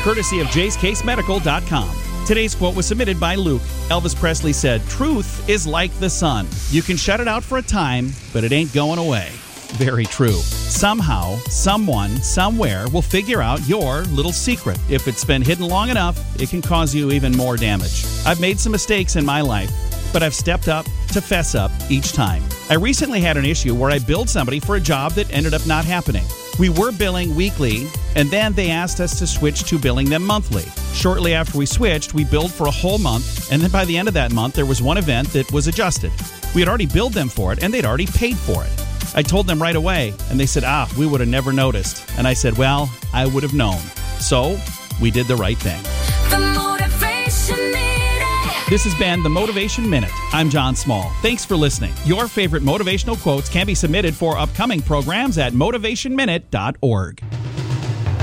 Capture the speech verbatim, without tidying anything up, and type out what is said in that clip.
courtesy of jace case medical dot com. Today's quote was submitted by Luke. Elvis Presley said, "Truth is like the sun. You can shut it out for a time, but it ain't going away." Very true. Somehow, someone, somewhere will figure out your little secret. If it's been hidden long enough, it can cause you even more damage. I've made some mistakes in my life, but I've stepped up to fess up each time. I recently had an issue where I billed somebody for a job that ended up not happening. We were billing weekly, and then they asked us to switch to billing them monthly. Shortly after we switched, we billed for a whole month, and then by the end of that month, there was one event that was adjusted. We had already billed them for it, and they'd already paid for it. I told them right away, and they said, ah, we would have never noticed. And I said, well, I would have known. So, we did the right thing. The Motivation Minute. This has been the Motivation Minute. I'm John Small. Thanks for listening. Your favorite motivational quotes can be submitted for upcoming programs at motivation minute dot org.